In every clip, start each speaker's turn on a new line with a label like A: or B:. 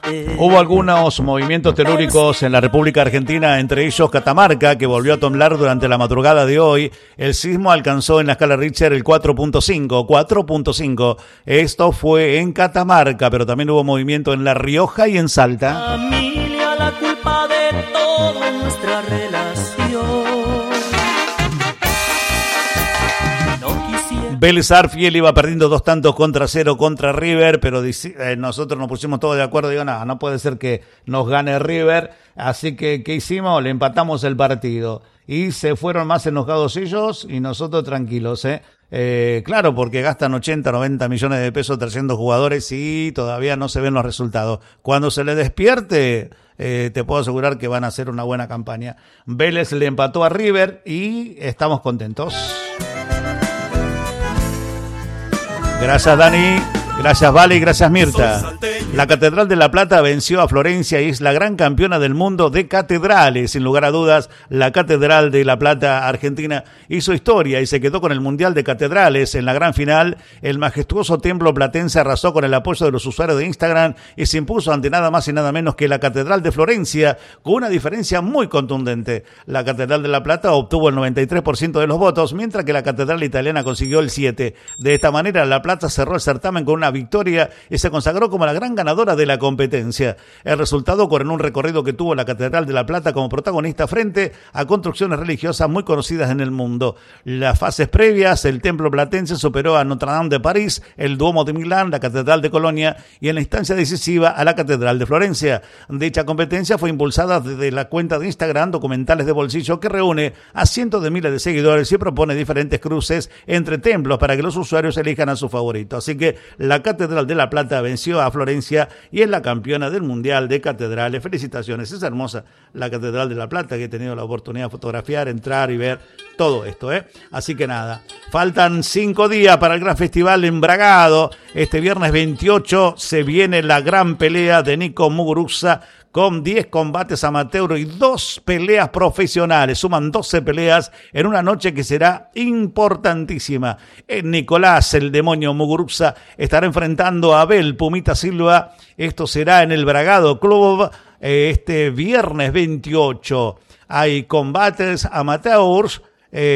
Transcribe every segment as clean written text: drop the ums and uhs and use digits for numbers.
A: Hubo algunos movimientos telúricos en la República Argentina, entre ellos Catamarca, que volvió a temblar durante la madrugada de hoy. El sismo alcanzó en la escala Richter el 4.5. 4.5. Esto fue en Catamarca, pero también hubo movimiento en La Rioja y en Salta.
B: Familia, la culpa de toda nuestra relación.
A: Vélez Arfiel iba perdiendo 2-0 contra River, pero nosotros nos pusimos todos de acuerdo. Digo, no puede ser que nos gane River. Así que, ¿qué hicimos? Le empatamos el partido. Y se fueron más enojados ellos y nosotros tranquilos, claro, porque gastan 80, 90 millones de pesos trayendo jugadores y todavía no se ven los resultados. Cuando se les despierte, te puedo asegurar que van a hacer una buena campaña. Vélez le empató a River y estamos contentos. Gracias, Dani. Gracias, Vale, y gracias, Mirta. La Catedral de La Plata venció a Florencia y es la gran campeona del mundo de catedrales. Sin lugar a dudas, la Catedral de La Plata, Argentina, hizo historia y se quedó con el Mundial de Catedrales. En la gran final, el majestuoso templo platense arrasó con el apoyo de los usuarios de Instagram y se impuso ante nada más y nada menos que la Catedral de Florencia, con una diferencia muy contundente. La Catedral de La Plata obtuvo el 93% de los votos, mientras que la Catedral italiana consiguió el 7%. De esta manera, La Plata cerró el certamen con una victoria y se consagró como la gran ganadora de la competencia. El resultado coronó un recorrido que tuvo la Catedral de La Plata como protagonista frente a construcciones religiosas muy conocidas en el mundo. Las fases previas, el templo platense superó a Notre Dame de París, el Duomo de Milán, la Catedral de Colonia y en la instancia decisiva a la Catedral de Florencia. Dicha competencia fue impulsada desde la cuenta de Instagram Documentales de Bolsillo, que reúne a cientos de miles de seguidores y propone diferentes cruces entre templos para que los usuarios elijan a su favorito. Así que la Catedral de La Plata venció a Florencia y es la campeona del Mundial de Catedrales. Felicitaciones, es hermosa la Catedral de La Plata, que he tenido la oportunidad de fotografiar, entrar y ver todo esto, Así que nada, faltan 5 días para el gran festival en Bragado. Este viernes 28 se viene la gran pelea de Nico Muguruza, con 10 combates amateur y 2 peleas profesionales. Suman 12 peleas en una noche que será importantísima. Nicolás, el demonio Muguruza, estará enfrentando a Abel Pumita Silva. Esto será en el Bragado Club este viernes 28. Hay combates amateurs.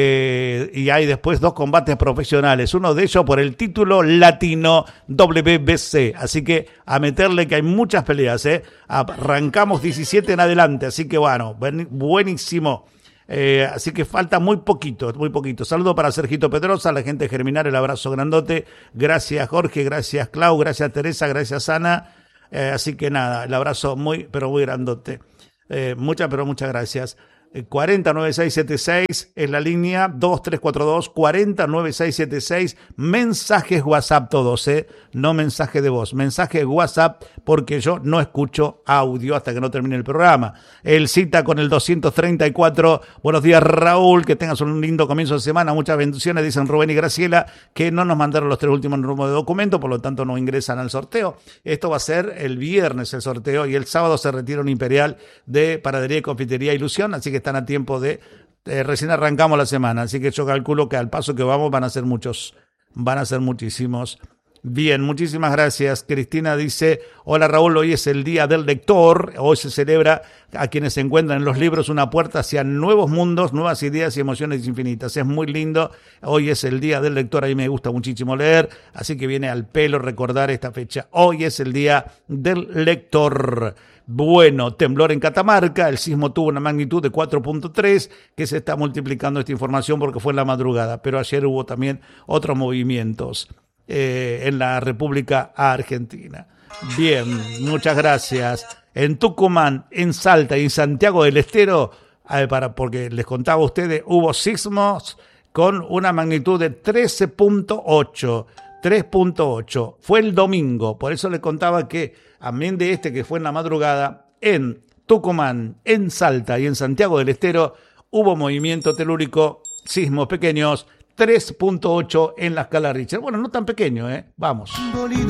A: Y hay después 2 combates profesionales, uno de ellos por el título latino WBC, así que a meterle que hay muchas peleas, arrancamos 17 en adelante, así que bueno, buenísimo. Así que falta muy poquito. Saludo para Sergito Pedrosa, la gente de Germinar, el abrazo grandote. Gracias Jorge, gracias Clau, gracias Teresa, gracias Ana. Así que nada, el abrazo muy grandote. Muchas gracias. 409676 es la línea 2342 409676. Mensajes WhatsApp todos, no mensaje de voz, mensaje WhatsApp, porque yo no escucho audio hasta que no termine el programa. El cita con el 234. Buenos días, Raúl, que tengas un lindo comienzo de semana, muchas bendiciones, dicen Rubén y Graciela, que no nos mandaron los 3 últimos números de documento, por lo tanto no ingresan al sorteo. Esto va a ser el viernes el sorteo y el sábado se retira un imperial de Panadería y Confitería Ilusión, así que están a tiempo de recién arrancamos la semana, así que yo calculo que al paso que vamos van a ser muchísimos. Bien, muchísimas gracias. Cristina dice, hola Raúl, hoy es el Día del Lector, hoy se celebra a quienes se encuentran en los libros una puerta hacia nuevos mundos, nuevas ideas y emociones infinitas. Es muy lindo, hoy es el Día del Lector, a mí me gusta muchísimo leer, así que viene al pelo recordar esta fecha. Hoy es el Día del Lector. Bueno, temblor en Catamarca, el sismo tuvo una magnitud de 4.3, que se está multiplicando esta información porque fue en la madrugada, pero ayer hubo también otros movimientos en la República Argentina. Bien, muchas gracias. En Tucumán, en Salta y en Santiago del Estero, porque les contaba a ustedes, hubo sismos con una magnitud de 13.8. 3.8. Fue el domingo, por eso les contaba que, amén de que fue en la madrugada, en Tucumán, en Salta y en Santiago del Estero, hubo movimiento telúrico, sismos pequeños, 3.8 en la escala Richter. Bueno, no tan pequeño, vamos.